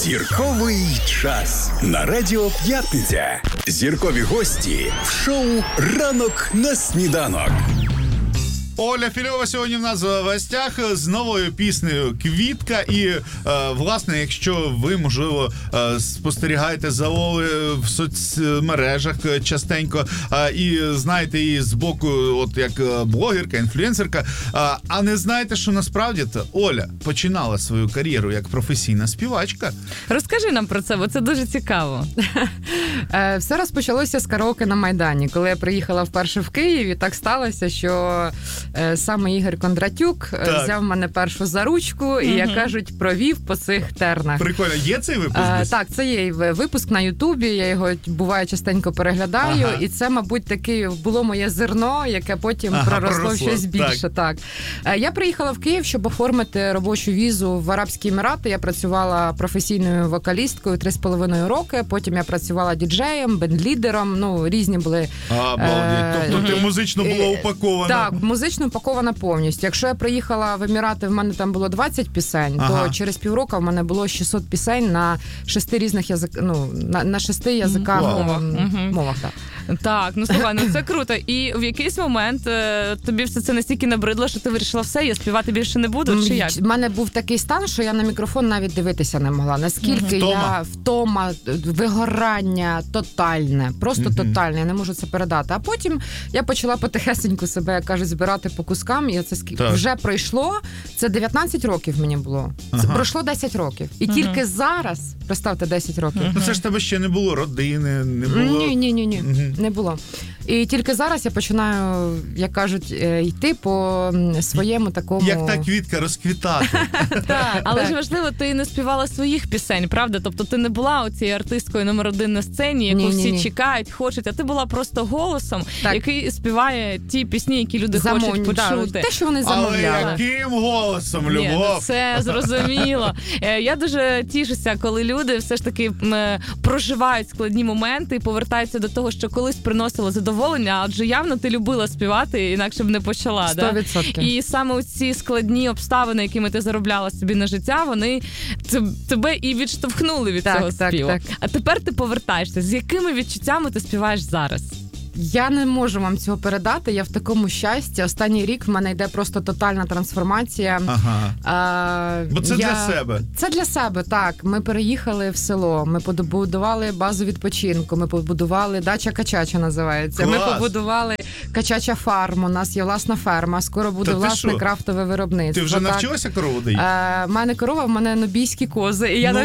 Зірковий час на Радіо П'ятниця. Зіркові гості в шоу «Ранок на сніданок». Оля Фільова сьогодні в нас в гостях з новою піснею «Квітка». І, власне, якщо ви, можливо, спостерігаєте за Олею в соцмережах частенько і знаєте її з боку, от як блогерка, інфлюенсерка, а не знаєте, що насправді Оля починала свою кар'єру як професійна співачка. Розкажи нам про це, бо це дуже цікаво. Все розпочалося з караоке на Майдані. Коли я приїхала вперше в Київ, так сталося, що саме Ігор Кондратюк взяв мене першу за ручку і, як кажуть, провів по цих тернах. Прикольно. Є цей випуск десь? Так, це є випуск на Ютубі, я його, буває, частенько переглядаю, і це, мабуть, таке було моє зерно, яке потім проросло в щось більше. Так. Я приїхала в Київ, щоб оформити робочу візу в Арабські Емірати. Я працювала професійною вокалісткою 3,5 роки, потім я працювала діджеєм, бендлідером, різні були. Тобто ти музично була упакована? Так, музично упакована повністю. Якщо я приїхала в Емірати, в мене там було 20 пісень, то через півроку в мене було 600 пісень на 6 різних на 6 язиках, мовах. Так, слухай, це круто. І в якийсь момент тобі все це настільки набридло, що ти вирішила все, я співати більше не буду, чи як? У мене був такий стан, що я на мікрофон навіть дивитися не могла. Наскільки втома, вигорання тотальне, просто тотальне, я не можу це передати. А потім я почала потихесеньку себе, як кажуть, збирати по кускам, і це вже пройшло, це 19 років мені було. Це пройшло 10 років. І тільки зараз, представте, 10 років. Це ж тебе ще не було родини, не було... Ні. Не було. І тільки зараз я починаю, як кажуть, йти по своєму такому... Як та квітка розквітати. Але ж важливо, ти не співала своїх пісень, правда? Тобто ти не була оцією артисткою номер 1 на сцені, яку всі чекають, хочуть, а ти була просто голосом, який співає ті пісні, які люди хочуть почути. Те, що вони замовляли. Але яким голосом, Любов? Це зрозуміло. Я дуже тішуся, коли люди все ж таки проживають складні моменти і повертаються до того, що колись приносило задоволення, адже явно ти любила співати, інакше б не почала. 100%. І саме ці складні обставини, якими ти заробляла собі на життя, вони тебе і відштовхнули від цього співу. Так. А тепер ти повертаєшся. З якими відчуттями ти співаєш зараз? Я не можу вам цього передати, я в такому щасті. Останній рік в мене йде просто тотальна трансформація. Бо це для себе. Це для себе, так. Ми переїхали в село, ми побудували базу відпочинку, ми побудували дача Качача називається. Клас. Ми побудували Качача фарм, у нас є власна ферма, скоро буде власне крафтове виробництво. Ти вже навчилася корову доїти? В мене корова, в мене нубійські кози. І я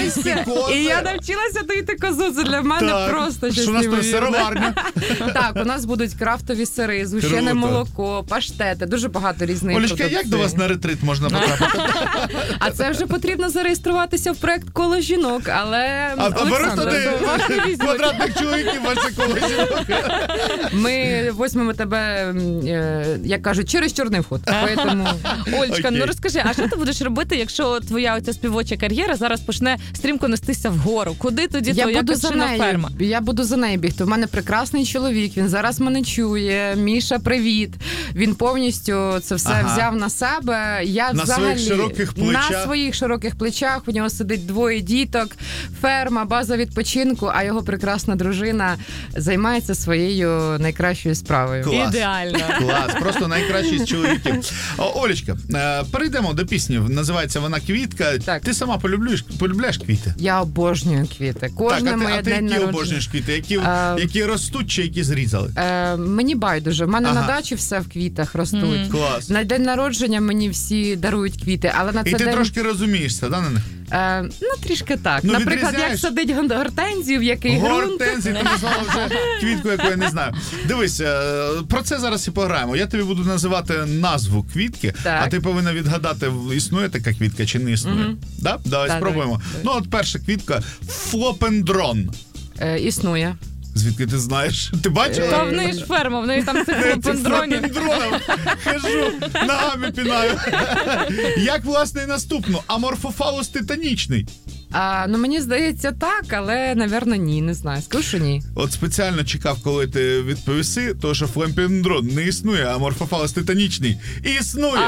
навчилася доїти козу, це для мене просто щось неймовірне. Що у нас сироварня? Так, у нас будуть крафтові сири, згущене молоко, паштети, дуже багато різних продукцій. Олечка, як до вас на ретрит можна потрапити? А це вже потрібно зареєструватися в проект «Коло жінок», але... Олександр, квадратних чоловіків ваше коло жінок. Ми візьмемо тебе, як кажуть, через чорний вход. Олечка, розкажи, а що ти будеш робити, якщо твоя оця співоча кар'єра зараз почне стрімко нестися вгору? Куди тоді твоя качина ферма? Я буду за нею бігти. У мене прекрасний чоловік, він зараз мене чує. Міша, привіт. Він повністю це все взяв на себе. Я на своїх широких плечах. На своїх широких плечах. У нього сидить 2 діток, ферма, база відпочинку, а його прекрасна дружина займається своєю найкращою справою. Клас. Ідеально. Клас, просто найкращий з чоловіків. Олечка, перейдемо до пісні. Називається вона «Квітка». Так. Ти сама полюбляєш квіти? Я обожнюю квіти. Кожне моє день народження. А ти які обожнюєш квіти? Які ростуть чи які зрізали? Мені байдуже. В мене на дачі все в квітах ростуть. Клас. На день народження мені всі дарують квіти. Але на і ти трошки розумієшся, да, на них? Трішки так. Наприклад, як садить гортензію, в який ґрунт. Гортензію, ти назвала вже квітку, яку я не знаю. Дивись, про це зараз і пограємо. Я тобі буду називати назву квітки, а ти повинна відгадати, існує така квітка чи не існує. Да? Давай спробуємо. От перша квітка – флопендрон. Існує. Звідки ти знаєш? Ти бачила? Та в неї ж ферма, в неї там цих флопендронів. Хожу, ногами пінаю. Як, власне, і наступну? Аморфофалус титанічний. Ну, мені здається, так, але, напевно, ні, не знаю. Скажу, що ні. От спеціально чекав, коли ти відповіси, то що флампіндрон не існує, а морфофалос титанічний існує.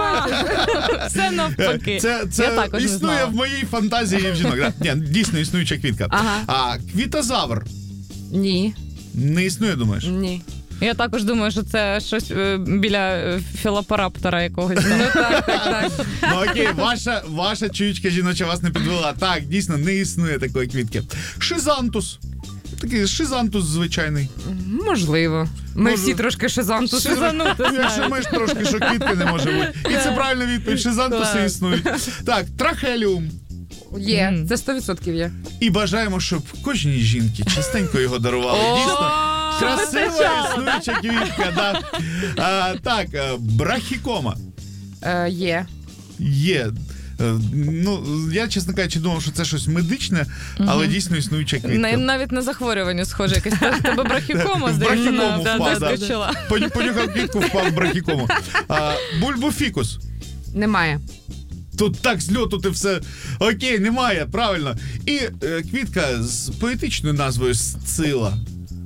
Все навпаки. Це існує в моїй фантазії в жінок. Ні, дійсно існуюча квітка. А квітозавр? Ні. Не існує, думаєш? Ні. Я також думаю, що це щось біля філопараптора якогось. Ну так. Ну окей, ваша чуючка жіноча вас не підвела. Так, дійсно, не існує такої квітки. Шизантус. Такий шизантус звичайний. Можливо. Ми всі трошки шизантуси. Якщо ми ж трошки, що квітки не може бути. І це правильна відповідь, шизантуси існують. Так, трахеліум. Є, це 100% є. І бажаємо, щоб кожній жінці частенько його дарували. Дійсно, красива існуюча квітка. Да. Так, брахікома. Є. Є. Ну, я, чесно кажучи, думав, що це щось медичне, але дійсно існуюча квітка. Навіть на захворювання схоже якесь. Тебе брахікома, в здається, брахікому впав, да. Понюхав квітку, впав в брахікому. Бульбофікус. Немає. Тут так з льоту ти все... Окей, немає, правильно. І квітка з поетичною назвою Сцила.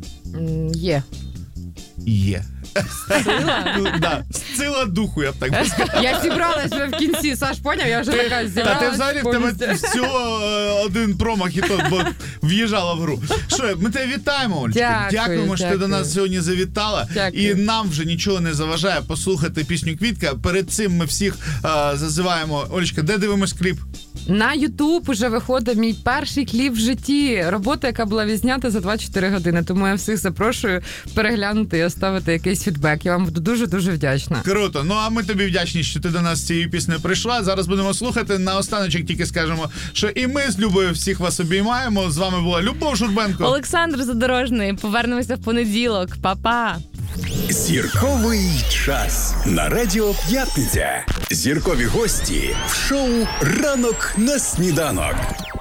Є. Є. Сцила? Сцила духу, я б так би сказав. Я зібралась вже в кінці, Саш, поняв? Я вже така зібралась. Та ти взагалі в тебе всього один промах і то, бо в'їжджала в гру. Що, ми тебе вітаємо, Олечка. Дякуємо, що ти до нас сьогодні завітала. І нам вже нічого не заважає послухати пісню «Квітка». Перед цим ми всіх зазиваємо. Олечка, де дивимось кліп? На YouTube уже виходить мій перший кліп в житті. Робота, яка була відзнята за 24 години. Тому я всіх запрошую переглянути і оставити якийсь фідбек. Я вам буду дуже-дуже вдячна. Круто. Ну, а ми тобі вдячні, що ти до нас з цією піснею прийшла. Зараз будемо слухати. На останочок тільки скажемо, що і ми з Любою всіх вас обіймаємо. З вами була Любов Журбенко. Олександр Задорожний. Повернемося в понеділок. Па-па. Зірковий час на Радіо П'ятниця. Зіркові гості в шоу «Ранок на сніданок».